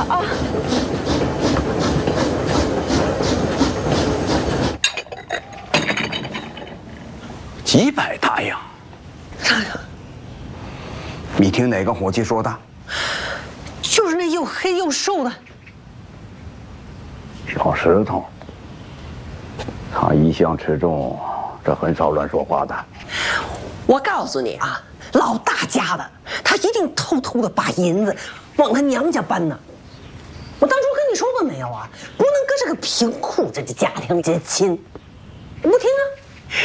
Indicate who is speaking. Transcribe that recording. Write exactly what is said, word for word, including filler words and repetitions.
Speaker 1: 啊！
Speaker 2: 几百大洋？
Speaker 1: 啥呀？
Speaker 2: 你听哪个伙计说的？
Speaker 1: 就是那又黑又瘦的
Speaker 2: 小石头。他一向持重，这很少乱说话的。
Speaker 1: 我告诉你啊，老大家的，他一定偷偷的把银子往他娘家搬呢。我当初跟你说过没有啊？不能搁这个贫苦这个家庭结亲，不听啊。